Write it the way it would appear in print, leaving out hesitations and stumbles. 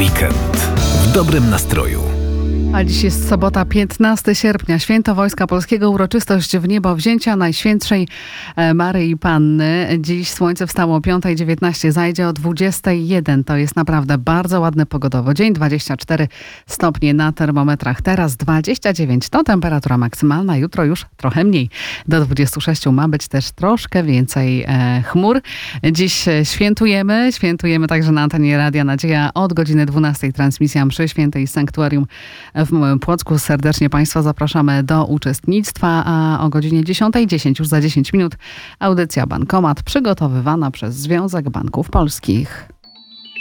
Weekend w dobrym nastroju. A dziś jest sobota, 15 sierpnia, święto Wojska Polskiego, uroczystość w niebo wzięcia Najświętszej Maryi Panny. Dziś słońce wstało o 5:19, zajdzie o 20:01. To jest naprawdę bardzo ładny pogodowo dzień. 24 stopnie na termometrach, teraz 29 to temperatura maksymalna, jutro już trochę mniej. Do 26 ma być też troszkę więcej chmur. Dziś świętujemy także na antenie Radia Nadzieja od godziny 12 transmisja mszy świętej z sanktuarium w Małym Płocku. Serdecznie Państwa zapraszamy do uczestnictwa, a o godzinie 10:10, już za 10 minut, audycja Bankomat przygotowywana przez Związek Banków Polskich.